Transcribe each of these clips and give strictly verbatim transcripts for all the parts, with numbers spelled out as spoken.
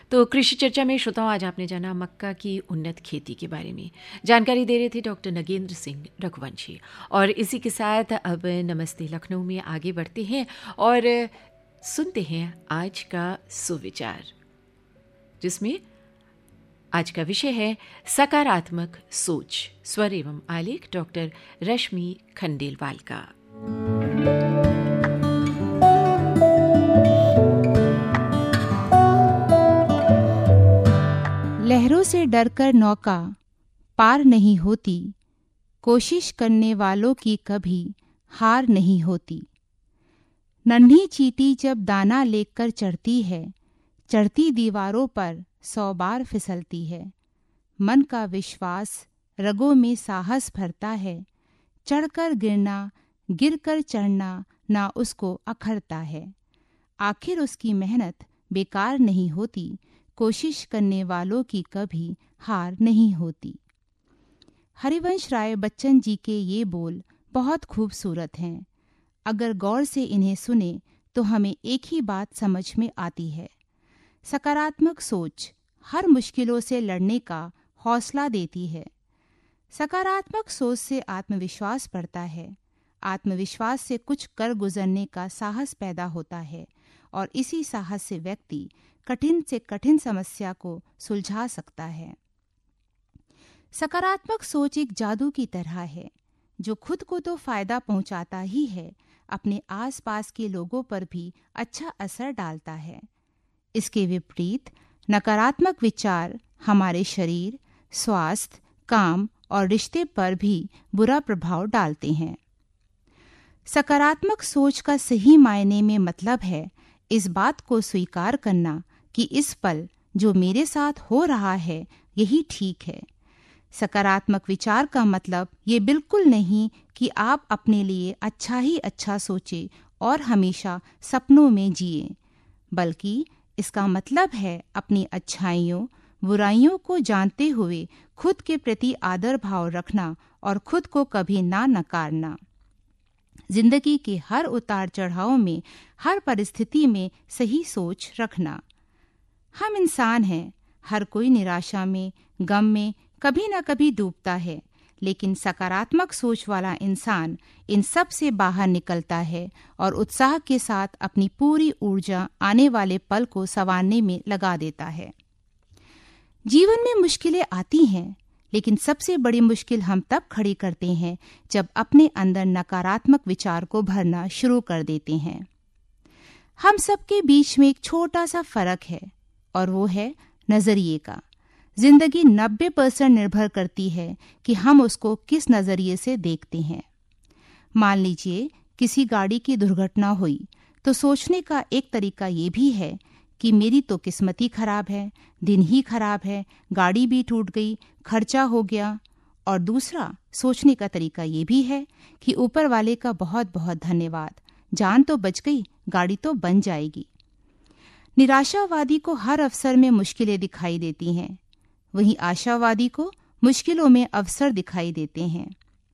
तो कृषि चर्चा में श्रोताओं आज आपने जाना मक्का की उन्नत खेती के बारे में। जानकारी दे रहे थे डॉक्टर नगेंद्र सिंह रघुवंशी। और इसी के साथ अब नमस्ते लखनऊ में आगे बढ़ते हैं और सुनते हैं आज का सुविचार, जिसमें आज का विषय है सकारात्मक सोच। स्वर एवं आलेख डॉक्टर रश्मि खंडेलवाल का। लहरों से डरकर नौका पार नहीं होती, कोशिश करने वालों की कभी हार नहीं होती। नन्ही चींटी जब दाना लेकर चढ़ती है, चढ़ती दीवारों पर सौ बार फिसलती है। मन का विश्वास रगों में साहस भरता है, चढ़कर गिरना गिरकर चढ़ना ना उसको अखरता है। आखिर उसकी मेहनत बेकार नहीं होती, कोशिश करने वालों की कभी हार नहीं होती। हरिवंश राय बच्चन जी के ये बोल बहुत खूबसूरत हैं। अगर गौर से इन्हें सुने तो हमें एक ही बात समझ में आती है। सकारात्मक सोच हर मुश्किलों से लड़ने का हौसला देती है। सकारात्मक सोच से आत्मविश्वास बढ़ता है। आत्मविश्वास से कुछ कर गुजरने का साहस पैदा होता है और इसी साहस से व्यक्ति कठिन से कठिन समस्या को सुलझा सकता है। सकारात्मक सोच एक जादू की तरह है जो खुद को तो फायदा पहुंचाता ही है, अपने आसपास के लोगों पर भी अच्छा असर डालता है। इसके विपरीत नकारात्मक विचार हमारे शरीर, स्वास्थ्य, काम और रिश्ते पर भी बुरा प्रभाव डालते हैं। सकारात्मक सोच का सही मायने में मतलब है इस बात को स्वीकार करना कि इस पल जो मेरे साथ हो रहा है यही ठीक है। सकारात्मक विचार का मतलब ये बिल्कुल नहीं कि आप अपने लिए अच्छा ही अच्छा सोचें और हमेशा सपनों में जिए, बल्कि इसका मतलब है अपनी अच्छाइयों बुराइयों को जानते हुए खुद के प्रति आदर भाव रखना और खुद को कभी ना नकारना। जिंदगी के हर उतार चढ़ाव में, हर परिस्थिति में सही सोच रखना। हम इंसान हैं, हर कोई निराशा में, गम में कभी न कभी डूबता है, लेकिन सकारात्मक सोच वाला इंसान इन सब से बाहर निकलता है और उत्साह के साथ अपनी पूरी ऊर्जा आने वाले पल को संवारने में लगा देता है। जीवन में मुश्किलें आती हैं, लेकिन सबसे बड़ी मुश्किल हम तब खड़ी करते हैं जब अपने अंदर नकारात्मक विचार को भरना शुरू कर देते हैं। हम सबके बीच में एक छोटा सा फर्क है और वो है नजरिए का। जिंदगी नब्बे परसेंट निर्भर करती है कि हम उसको किस नजरिए से देखते हैं। मान लीजिए किसी गाड़ी की दुर्घटना हुई तो सोचने का एक तरीका ये भी है कि मेरी तो किस्मत ही खराब है, दिन ही खराब है, गाड़ी भी टूट गई, खर्चा हो गया। और दूसरा सोचने का तरीका ये भी है कि ऊपर वाले का बहुत बहुत धन्यवाद, जान तो बच गई, गाड़ी तो बन जाएगी। निराशावादी को हर अवसर में मुश्किलें दिखाई देती हैं, वहीं आशावादी को मुश्किलों में अवसर दिखाई देते हैं।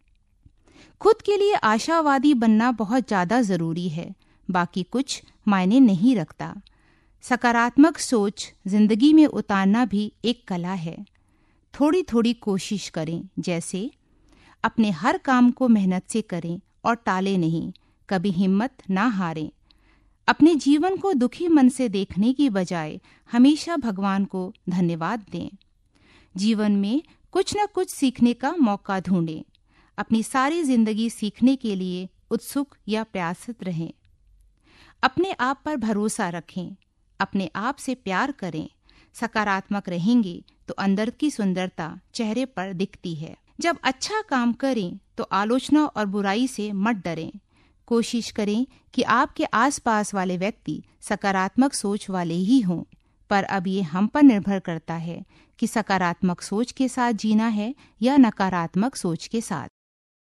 खुद के लिए आशावादी बनना बहुत ज्यादा जरूरी है, बाकी कुछ मायने नहीं रखता। सकारात्मक सोच जिंदगी में उतारना भी एक कला है। थोड़ी थोड़ी कोशिश करें, जैसे अपने हर काम को मेहनत से करें और टाले नहीं, कभी हिम्मत ना हारें। अपने जीवन को दुखी मन से देखने की बजाय हमेशा भगवान को धन्यवाद दें। जीवन में कुछ न कुछ सीखने का मौका ढूंढें। अपनी सारी जिंदगी सीखने के लिए उत्सुक या प्रयासरत रहें। अपने आप पर भरोसा रखें, अपने आप से प्यार करें। सकारात्मक रहेंगे तो अंदर की सुंदरता चेहरे पर दिखती है। जब अच्छा काम करें तो आलोचना और बुराई से मत डरें। कोशिश करें कि आपके आसपास वाले व्यक्ति सकारात्मक सोच वाले ही हों, पर अब ये हम पर निर्भर करता है कि सकारात्मक सोच के साथ जीना है या नकारात्मक सोच के साथ।